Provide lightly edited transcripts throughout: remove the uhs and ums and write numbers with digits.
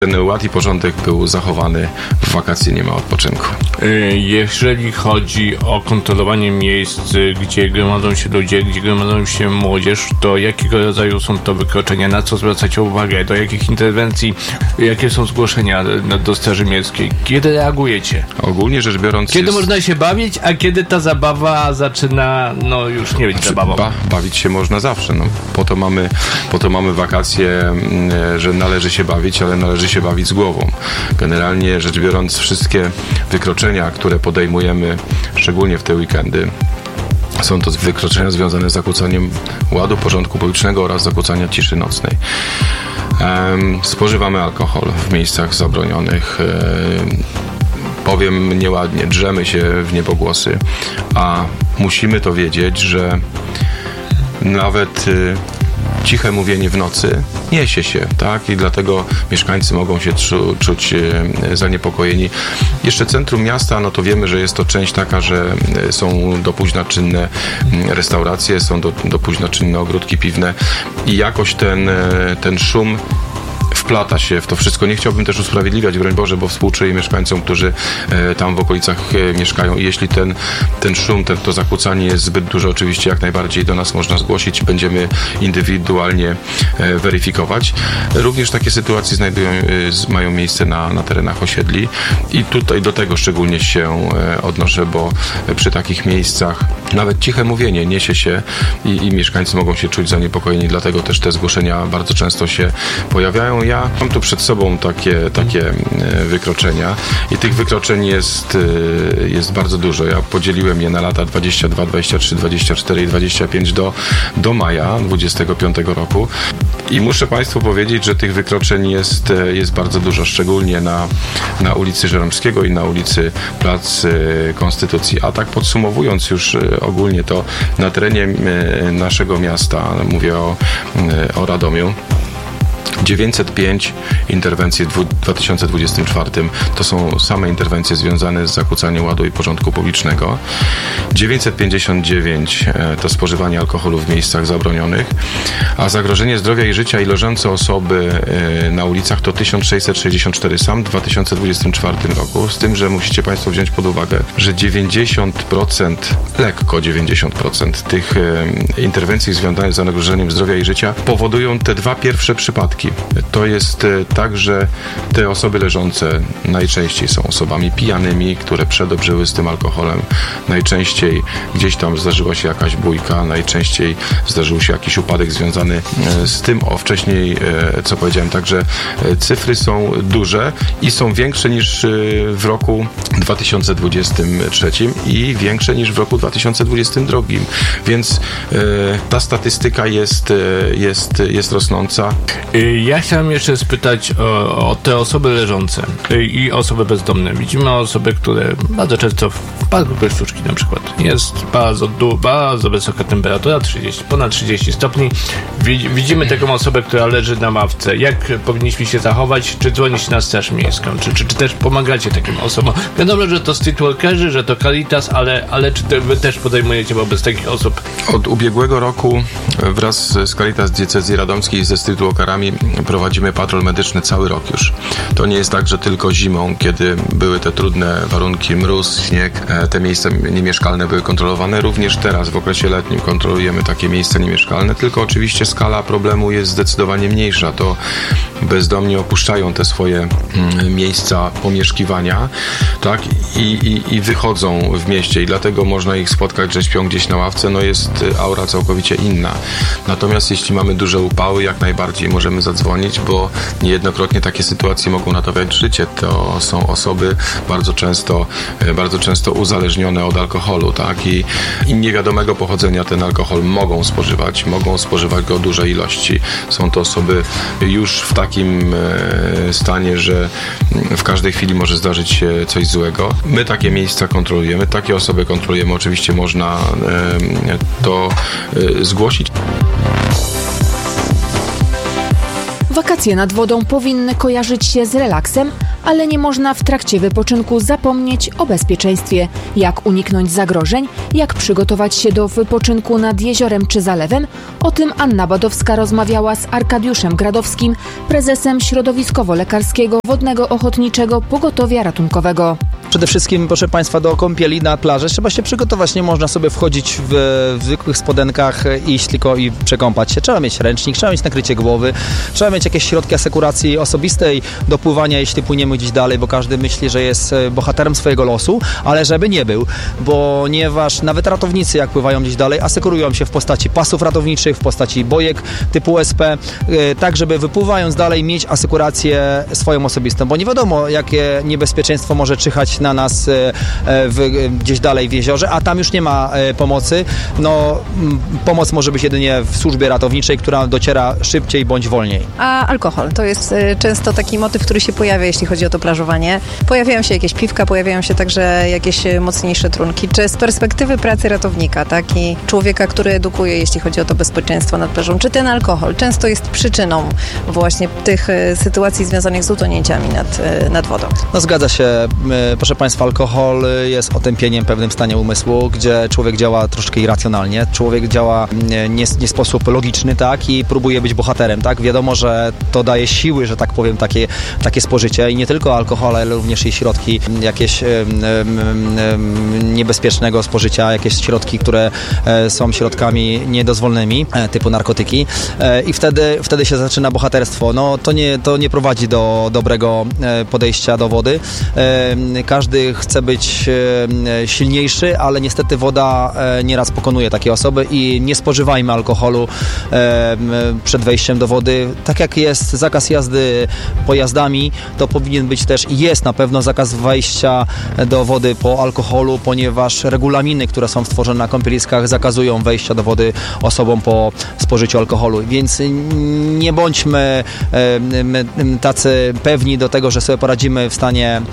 Ten ład i porządek był zachowany, w wakacje nie ma odpoczynku. Jeżeli chodzi o kontrolowanie miejsc, gdzie gromadzą się ludzie, gdzie gromadzą się młodzież, to jakiego rodzaju są to wykroczenia? Na co zwracacie uwagę? Do jakich interwencji? Jakie są zgłoszenia do Straży Miejskiej? Kiedy reagujecie? Ogólnie rzecz biorąc... Kiedy można się bawić, a kiedy ta zabawa zaczyna, już nie być zabawą? Bawić się można zawsze. Po to mamy wakacje, że należy się bawić, ale należy się bawić z głową. Generalnie rzecz biorąc, wszystkie wykroczenia, które podejmujemy, szczególnie w te weekendy, są to wykroczenia związane z zakłócaniem ładu, porządku publicznego oraz zakłócania ciszy nocnej. Spożywamy alkohol w miejscach zabronionych. Powiem nieładnie, drzemy się w niebogłosy, a musimy to wiedzieć, że nawet ciche mówienie w nocy niesie się, tak? I dlatego mieszkańcy mogą się czuć zaniepokojeni. Jeszcze centrum miasta, to wiemy, że jest to część taka, że są do późna czynne restauracje, są do późna czynne ogródki piwne i jakoś ten szum wplata się w to wszystko. Nie chciałbym też usprawiedliwiać, broń Boże, bo współczuję mieszkańcom, którzy tam w okolicach mieszkają i jeśli ten szum, to zakłócanie jest zbyt duże, oczywiście jak najbardziej do nas można zgłosić, będziemy indywidualnie weryfikować. Również takie sytuacje mają miejsce na terenach osiedli i tutaj do tego szczególnie się odnoszę, bo przy takich miejscach nawet ciche mówienie niesie się i mieszkańcy mogą się czuć zaniepokojeni, dlatego też te zgłoszenia bardzo często się pojawiają. Ja mam tu przed sobą takie wykroczenia i tych wykroczeń jest bardzo dużo. Ja podzieliłem je na lata 22, 23, 24 i 25 do maja 25 roku i muszę Państwu powiedzieć, że tych wykroczeń jest bardzo dużo, szczególnie na ulicy Żeromskiego i na ulicy Plac Konstytucji. A tak podsumowując już ogólnie to na terenie naszego miasta, mówię o Radomiu, 905 interwencji w 2024 to są same interwencje związane z zakłócaniem ładu i porządku publicznego. 959 to spożywanie alkoholu w miejscach zabronionych, a zagrożenie zdrowia i życia i leżące osoby na ulicach to 1664 sam w 2024 roku. Z tym, że musicie Państwo wziąć pod uwagę, że 90%, lekko 90% tych interwencji związanych z zagrożeniem zdrowia i życia powodują te dwa pierwsze przypadki. To jest tak, że te osoby leżące najczęściej są osobami pijanymi, które przedobrzyły z tym alkoholem. Najczęściej gdzieś tam zdarzyła się jakaś bójka, najczęściej zdarzył się jakiś upadek związany z tym, wcześniej co powiedziałem. Także cyfry są duże i są większe niż w roku 2023 i większe niż w roku 2022. Więc ta statystyka jest rosnąca. Ja chciałem jeszcze spytać o te osoby leżące i osoby bezdomne. Widzimy osoby, które bardzo często w parku Kościuszki na przykład jest bardzo wysoka temperatura, ponad 30 stopni. Widzimy taką osobę, która leży na ławce. Jak powinniśmy się zachować? Czy dzwonić na Straż Miejską? Czy też pomagacie takim osobom? Wiadomo, że to streetworkerzy, że to Caritas, ale czy wy też podejmujecie wobec takich osób? Od ubiegłego roku wraz z Caritas Diecezji Radomskiej i ze streetwalkerami prowadzimy patrol medyczny cały rok już. To nie jest tak, że tylko zimą, kiedy były te trudne warunki, mróz, śnieg, te miejsca niemieszkalne były kontrolowane. Również teraz w okresie letnim kontrolujemy takie miejsca niemieszkalne, tylko oczywiście skala problemu jest zdecydowanie mniejsza. To bezdomni opuszczają te swoje miejsca pomieszkiwania, tak? I wychodzą w mieście i dlatego można ich spotkać, że śpią gdzieś na ławce. Jest aura całkowicie inna. Natomiast jeśli mamy duże upały, jak najbardziej możemy zadzwonić, bo niejednokrotnie takie sytuacje mogą ratować życie. To są osoby bardzo często uzależnione od alkoholu, tak? I niewiadomego pochodzenia ten alkohol mogą spożywać go w dużej ilości. Są to osoby już w takim stanie, że w każdej chwili może zdarzyć się coś złego. My takie miejsca kontrolujemy, takie osoby kontrolujemy. Oczywiście można to zgłosić. W Wakacje nad wodą powinny kojarzyć się z relaksem, ale nie można w trakcie wypoczynku zapomnieć o bezpieczeństwie. Jak uniknąć zagrożeń, jak przygotować się do wypoczynku nad jeziorem czy zalewem? O tym Anna Badowska rozmawiała z Arkadiuszem Gradowskim, prezesem Środowiskowo-Lekarskiego Wodnego Ochotniczego Pogotowia Ratunkowego. Przede wszystkim, proszę Państwa, do kąpieli na plaży trzeba się przygotować. Nie można sobie wchodzić w zwykłych spodenkach, iść tylko i przekąpać się. Trzeba mieć ręcznik, trzeba mieć nakrycie głowy, trzeba mieć jakieś środki asekuracji osobistej do pływania, jeśli płyniemy gdzieś dalej, bo każdy myśli, że jest bohaterem swojego losu, ale żeby nie był, ponieważ nawet ratownicy, jak pływają gdzieś dalej, asekurują się w postaci pasów ratowniczych, w postaci bojek typu SP, tak żeby wypływając dalej mieć asekurację swoją osobistą, bo nie wiadomo, jakie niebezpieczeństwo może czyhać na nas gdzieś dalej w jeziorze, a tam już nie ma pomocy. Pomoc może być jedynie w służbie ratowniczej, która dociera szybciej bądź wolniej. A alkohol to jest często taki motyw, który się pojawia, jeśli chodzi o to plażowanie. Pojawiają się jakieś piwka, pojawiają się także jakieś mocniejsze trunki. Czy z perspektywy pracy ratownika, tak, i człowieka, który edukuje, jeśli chodzi o to bezpieczeństwo nad plażą, czy ten alkohol często jest przyczyną właśnie tych sytuacji związanych z utonięciami nad wodą? Zgadza się. Proszę Państwa, alkohol jest otępieniem w pewnym stanie umysłu, gdzie człowiek działa troszkę irracjonalnie, człowiek działa nie w sposób logiczny, tak, i próbuje być bohaterem, tak. Wiadomo, że to daje siły, że tak powiem, takie spożycie i nie tylko alkohol, ale również i środki jakieś niebezpiecznego spożycia, jakieś środki, które są środkami niedozwolonymi, typu narkotyki, i wtedy się zaczyna bohaterstwo. To nie prowadzi do dobrego podejścia do wody. Każdy chce być silniejszy, ale niestety woda nieraz pokonuje takie osoby i nie spożywajmy alkoholu przed wejściem do wody. Tak jak jest zakaz jazdy pojazdami, to powinien być też i jest na pewno zakaz wejścia do wody po alkoholu, ponieważ regulaminy, które są stworzone na kąpieliskach, zakazują wejścia do wody osobom po spożyciu alkoholu. Więc nie bądźmy tacy pewni do tego, że sobie poradzimy w stanie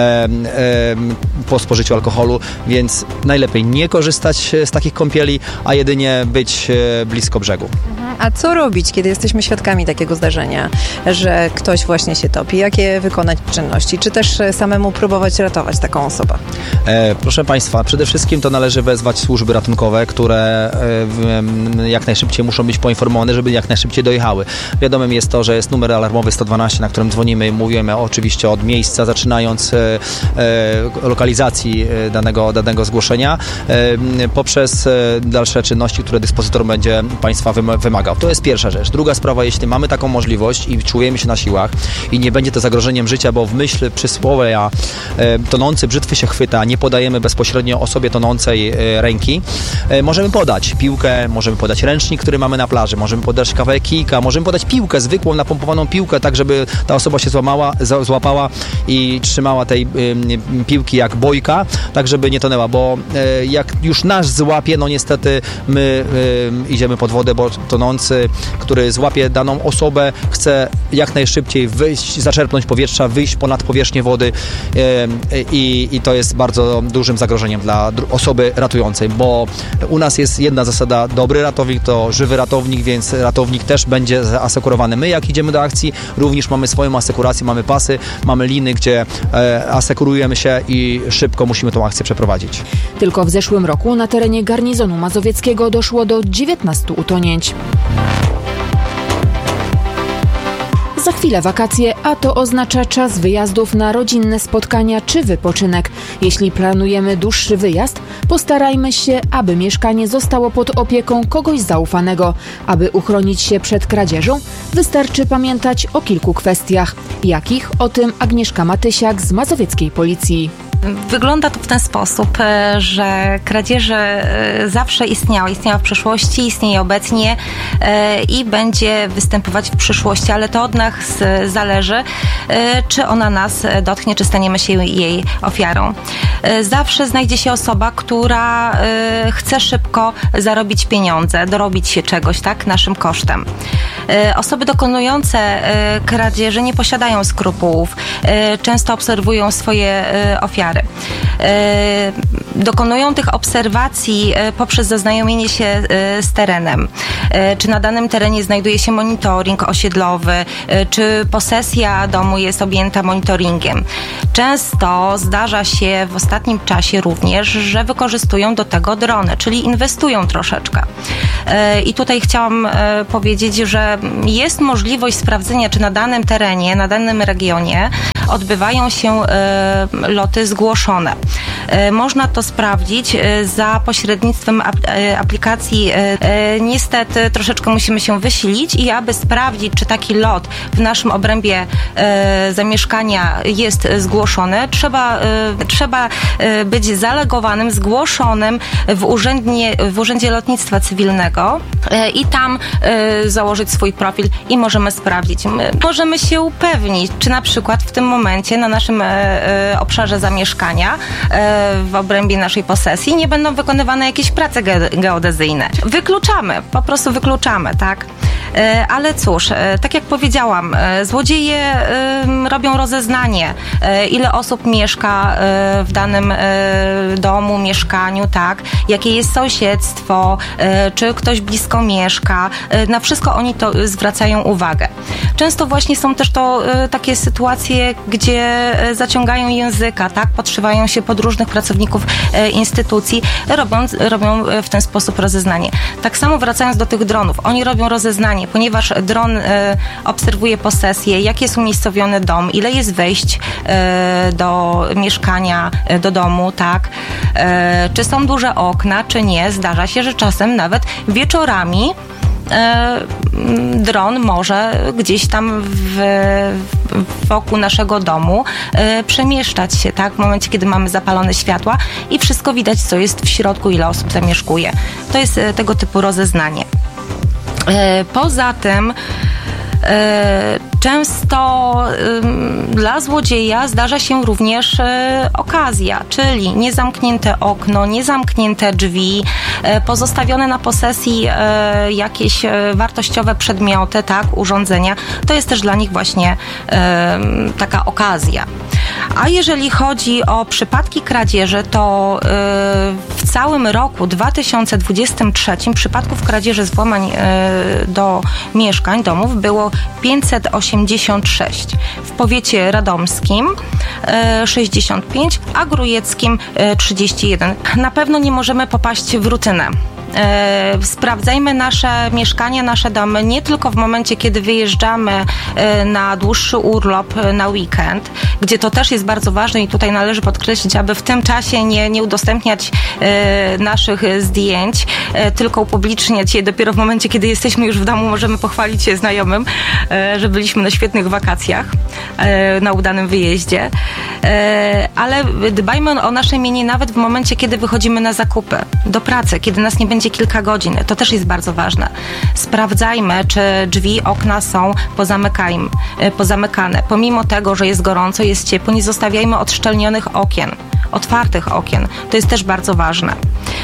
po spożyciu alkoholu, więc najlepiej nie korzystać z takich kąpieli, a jedynie być blisko brzegu. A co robić, kiedy jesteśmy świadkami takiego zdarzenia, że ktoś właśnie się topi? Jakie wykonać czynności? Czy też samemu próbować ratować taką osobę? Proszę Państwa, przede wszystkim to należy wezwać służby ratunkowe, które jak najszybciej muszą być poinformowane, żeby jak najszybciej dojechały. Wiadomym jest to, że jest numer alarmowy 112, na którym dzwonimy i mówimy oczywiście od miejsca, zaczynając lokalizacji danego zgłoszenia, poprzez dalsze czynności, które dyspozytor będzie Państwa wymagał. To jest pierwsza rzecz. Druga sprawa, jeśli mamy taką możliwość i czujemy się na siłach i nie będzie to zagrożeniem życia, bo w myśl przysłowia tonący brzytwy się chwyta, nie podajemy bezpośrednio osobie tonącej ręki, możemy podać piłkę, możemy podać ręcznik, który mamy na plaży, możemy podać kawałek kijka, możemy podać piłkę, zwykłą, napompowaną piłkę, tak żeby ta osoba się złapała i trzymała tej piłki jak bojka, tak żeby nie tonęła, bo jak już nas złapie, niestety my idziemy pod wodę, bo tonący, który złapie daną osobę, chce jak najszybciej wyjść, zaczerpnąć powietrza, wyjść ponad powierzchnię wody i to jest bardzo dużym zagrożeniem dla osoby ratującej, bo u nas jest jedna zasada, dobry ratownik to żywy ratownik, więc ratownik też będzie zaasekurowany. My jak idziemy do akcji, również mamy swoją asekurację, mamy pasy, mamy liny, gdzie asekurujemy się i szybko musimy tą akcję przeprowadzić. Tylko w zeszłym roku na terenie garnizonu mazowieckiego doszło do 19 utonięć. Za chwilę wakacje, a to oznacza czas wyjazdów na rodzinne spotkania czy wypoczynek. Jeśli planujemy dłuższy wyjazd, postarajmy się, aby mieszkanie zostało pod opieką kogoś zaufanego. Aby uchronić się przed kradzieżą, wystarczy pamiętać o kilku kwestiach. Jakich? O tym Agnieszka Matysiak z Mazowieckiej Policji. Wygląda to w ten sposób, że kradzieże zawsze istniały w przeszłości, istnieje obecnie i będzie występować w przyszłości, ale to od nas zależy, czy ona nas dotknie, czy staniemy się jej ofiarą. Zawsze znajdzie się osoba, która chce szybko zarobić pieniądze, dorobić się czegoś, tak, naszym kosztem. Osoby dokonujące kradzieży nie posiadają skrupułów, często obserwują swoje ofiary. obszary. Dokonują tych obserwacji poprzez zaznajomienie się z terenem. Czy na danym terenie znajduje się monitoring osiedlowy, czy posesja domu jest objęta monitoringiem. Często zdarza się w ostatnim czasie również, że wykorzystują do tego drony, czyli inwestują troszeczkę. I tutaj chciałam powiedzieć, że jest możliwość sprawdzenia, czy na danym terenie, na danym regionie odbywają się loty zgłoszone. Można to sprawdzić za pośrednictwem aplikacji. Niestety troszeczkę musimy się wysilić i aby sprawdzić, czy taki lot w naszym obrębie zamieszkania jest zgłoszony, trzeba być zalegowanym, zgłoszonym w Urzędzie Lotnictwa Cywilnego i tam założyć swój profil i możemy sprawdzić. Możemy się upewnić, czy na przykład w tym momencie na naszym obszarze zamieszkania w obrębie naszej posesji nie będą wykonywane jakieś prace geodezyjne. Po prostu wykluczamy, tak? Ale cóż, tak jak powiedziałam, złodzieje robią rozeznanie, ile osób mieszka w danym domu, mieszkaniu, tak? Jakie jest sąsiedztwo, czy ktoś blisko mieszka. Na wszystko oni to zwracają uwagę. Często właśnie są też to takie sytuacje, gdzie zaciągają języka, tak? Podszywają się pod różnych pracowników instytucji, robią w ten sposób rozeznanie. Tak samo wracając do tych dronów, oni robią rozeznanie, ponieważ dron obserwuje posesję, jak jest umiejscowiony dom, ile jest wejść do mieszkania, do domu, tak? Czy są duże okna, czy nie. Zdarza się, że czasem nawet wieczorami dron może gdzieś tam wokół naszego domu przemieszczać się, tak? W momencie, kiedy mamy zapalone światła i wszystko widać, co jest w środku, ile osób zamieszkuje. To jest tego typu rozeznanie. Poza tym często dla złodzieja zdarza się również okazja, czyli niezamknięte okno, niezamknięte drzwi, pozostawione na posesji jakieś wartościowe przedmioty, tak, urządzenia. To jest też dla nich właśnie taka okazja. A jeżeli chodzi o przypadki kradzieży, to w całym roku 2023 przypadków kradzieży z włamań do mieszkań, domów było 586. W powiecie radomskim 65, a grójeckim 31. Na pewno nie możemy popaść w rutynę. Sprawdzajmy nasze mieszkania, nasze domy nie tylko w momencie, kiedy wyjeżdżamy na dłuższy urlop, na weekend, gdzie to też jest bardzo ważne i tutaj należy podkreślić, aby w tym czasie nie udostępniać naszych zdjęć, tylko upubliczniać je dopiero w momencie, kiedy jesteśmy już w domu, możemy pochwalić się znajomym, że byliśmy na świetnych wakacjach, na udanym wyjeździe, ale dbajmy o nasze mienie nawet w momencie, kiedy wychodzimy na zakupy, do pracy, kiedy nas nie będzie kilka godzin. To też jest bardzo ważne. Sprawdzajmy, czy drzwi, okna są pozamykane. Pomimo tego, że jest gorąco, jest ciepło, nie zostawiajmy odszczelnionych okien, otwartych okien. To jest też bardzo ważne.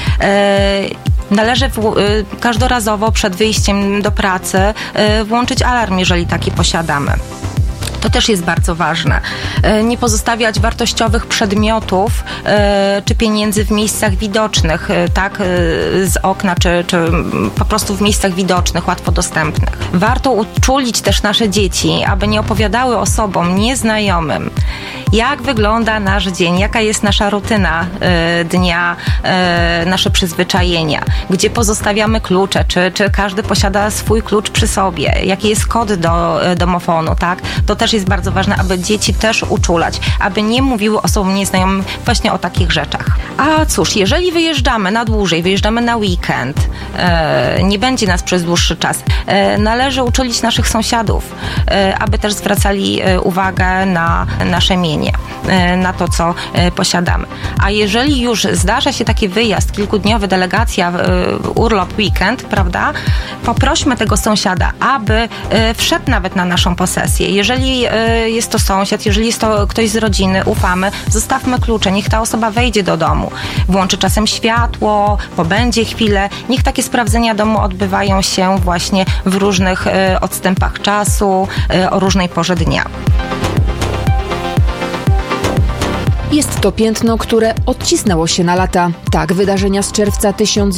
Należy każdorazowo przed wyjściem do pracy włączyć alarm, jeżeli taki posiadamy. To też jest bardzo ważne. Nie pozostawiać wartościowych przedmiotów czy pieniędzy w miejscach widocznych, tak, z okna, czy po prostu w miejscach widocznych, łatwo dostępnych. Warto uczulić też nasze dzieci, aby nie opowiadały osobom nieznajomym, jak wygląda nasz dzień, jaka jest nasza rutyna dnia, nasze przyzwyczajenia, gdzie pozostawiamy klucze, czy każdy posiada swój klucz przy sobie, jaki jest kod do domofonu, tak? To też jest bardzo ważne, aby dzieci też uczulać, aby nie mówiły osobom nieznajomym właśnie o takich rzeczach. A cóż, jeżeli wyjeżdżamy na dłużej, wyjeżdżamy na weekend, nie będzie nas przez dłuższy czas, należy uczulić naszych sąsiadów, aby też zwracali uwagę na nasze mienie, na to, co posiadamy. A jeżeli już zdarza się taki wyjazd kilkudniowy, delegacja, urlop, weekend, prawda, poprośmy tego sąsiada, aby wszedł nawet na naszą posesję. Jeżeli jest to sąsiad, jeżeli jest to ktoś z rodziny, ufamy, zostawmy klucze, niech ta osoba wejdzie do domu, włączy czasem światło, pobędzie chwilę, niech takie sprawdzenia domu odbywają się właśnie w różnych odstępach czasu, o różnej porze dnia. Jest to piętno, które odcisnęło się na lata. Tak wydarzenia z czerwca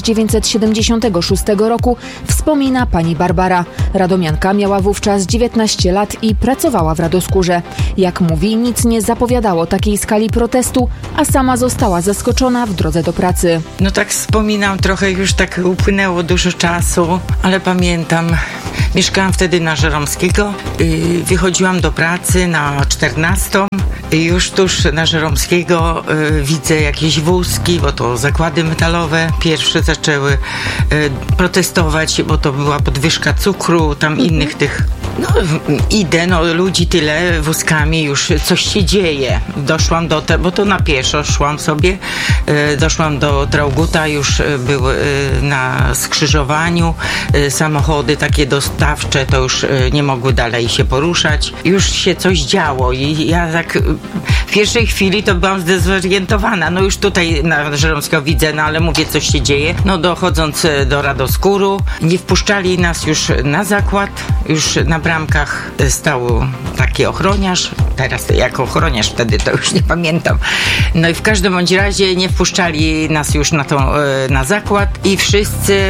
1976 roku wspomina pani Barbara. Radomianka miała wówczas 19 lat i pracowała w Radoskórze. Jak mówi, nic nie zapowiadało takiej skali protestu, a sama została zaskoczona w drodze do pracy. No tak wspominam, trochę już tak upłynęło dużo czasu, ale pamiętam, mieszkałam wtedy na Żeromskiego, wychodziłam do pracy na 14. Już tuż na Żeromskiego widzę jakieś wózki, bo to zakłady metalowe pierwsze zaczęły protestować, bo to była podwyżka cukru, tam innych tych. No idę, ludzi tyle wózkami, już coś się dzieje. Doszłam bo to na pieszo szłam sobie, doszłam do Trauguta, już były na skrzyżowaniu, samochody takie dostawcze to już nie mogły dalej się poruszać. Już się coś działo i ja tak w pierwszej chwili to byłam zdezorientowana. No już tutaj na Żeromskiego widzę, ale mówię, coś się dzieje. No dochodząc do Radoskóru, nie wpuszczali nas już na zakład, już na bramkach stał taki ochroniarz. Teraz jako ochroniarz, wtedy to już nie pamiętam. No i w każdym bądź razie nie wpuszczali nas już na zakład i wszyscy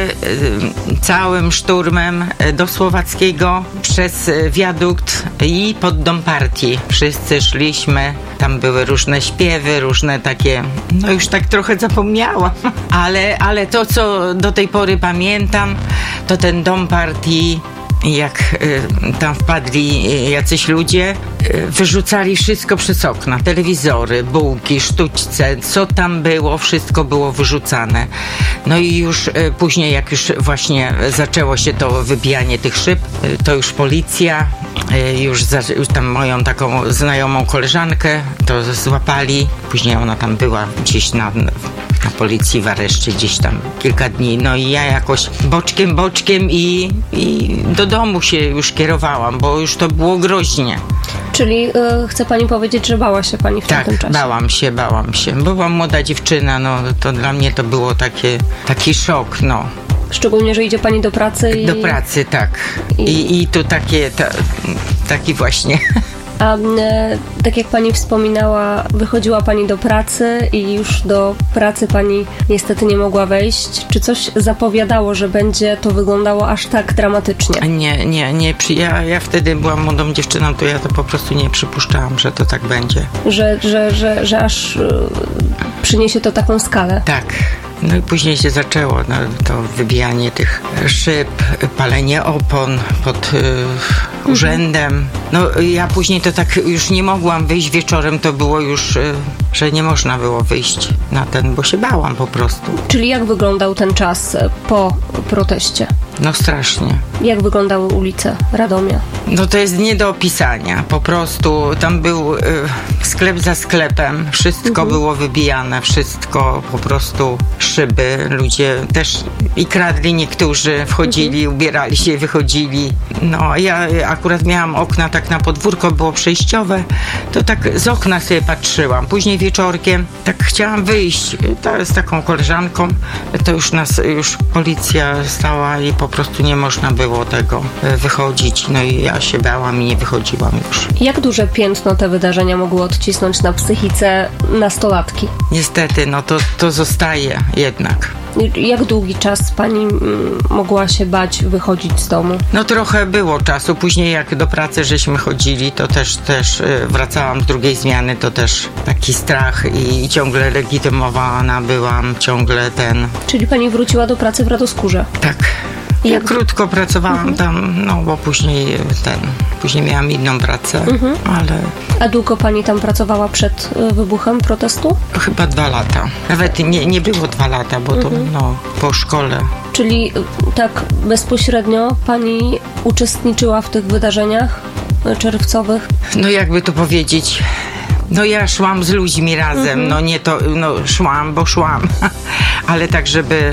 całym szturmem do Słowackiego przez wiadukt i pod dom partii. Wszyscy szliśmy, tam były różne śpiewy, różne takie, no już tak trochę zapomniałam, ale to, co do tej pory pamiętam, to ten dom partii, jak tam wpadli jacyś ludzie, wyrzucali wszystko przez okna, telewizory, bułki, sztućce, co tam było, wszystko było wyrzucane. No i już później, jak już właśnie zaczęło się to wybijanie tych szyb, to już policja, już tam moją taką znajomą koleżankę to złapali. Później ona tam była gdzieś na policji w areszcie gdzieś tam kilka dni. No i ja jakoś boczkiem i do domu się już kierowałam, bo już to było groźnie. Czyli chce pani powiedzieć, że bała się pani w tamtym czasie? Tak, bałam się. Byłam młoda dziewczyna, no to dla mnie to było taki szok, no. Szczególnie, że idzie pani do pracy Do pracy, tak. I tu taki właśnie... A tak jak pani wspominała, wychodziła pani do pracy i już do pracy pani niestety nie mogła wejść. Czy coś zapowiadało, że będzie to wyglądało aż tak dramatycznie? Nie. Ja wtedy byłam młodą dziewczyną, to ja to po prostu nie przypuszczałam, że to tak będzie. Że aż przyniesie to taką skalę? Tak. No i później się zaczęło to wybijanie tych szyb, palenie opon pod urzędem. No ja później to tak już nie mogłam wyjść wieczorem, to było już, że nie można było wyjść bo się bałam po prostu. Czyli jak wyglądał ten czas po proteście? No strasznie. Jak wyglądały ulice Radomia? No to jest nie do opisania. Po prostu tam był sklep za sklepem. Wszystko było wybijane. Wszystko po prostu szyby. Ludzie też i kradli niektórzy. Wchodzili, ubierali się, wychodzili. No ja akurat miałam okna tak na podwórko, było przejściowe. To tak z okna sobie patrzyłam. Później wieczorkiem tak chciałam wyjść. Z taką koleżanką. To już policja stała i po prostu nie można było tego wychodzić. No i ja się bałam i nie wychodziłam już. Jak duże piętno te wydarzenia mogły odcisnąć na psychice nastolatki? Niestety, no to zostaje jednak. Jak długi czas pani mogła się bać wychodzić z domu? No trochę było czasu. Później jak do pracy żeśmy chodzili, to też wracałam z drugiej zmiany, to też taki strach i ciągle legitymowana byłam, ciągle Czyli pani wróciła do pracy w Radoskórze? Tak. Ja krótko pracowałam tam, bo później miałam inną pracę, ale... A długo pani tam pracowała przed wybuchem protestu? Chyba 2 lata. Nawet nie było 2 lata, bo to po szkole. Czyli tak bezpośrednio pani uczestniczyła w tych wydarzeniach czerwcowych? No jakby to powiedzieć... No ja szłam z ludźmi razem, szłam, bo szłam, ale tak, żeby,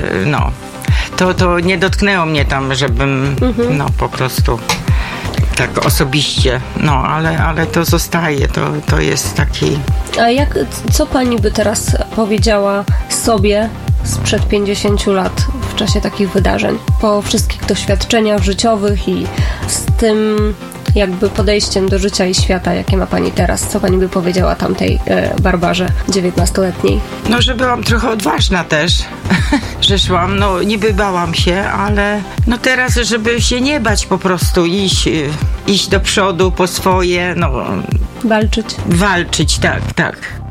to nie dotknęło mnie tam, żebym, po prostu tak osobiście, ale to zostaje, to jest taki... A co pani by teraz powiedziała sobie sprzed 50 lat w czasie takich wydarzeń? Po wszystkich doświadczeniach życiowych i z tym, jakby podejściem do życia i świata, jakie ma pani teraz? Co pani by powiedziała tamtej Barbarze 19-letniej? No, że byłam trochę odważna też, że szłam, no niby bałam się, ale no teraz, żeby się nie bać, po prostu iść do przodu po swoje, no. Walczyć. Walczyć, tak.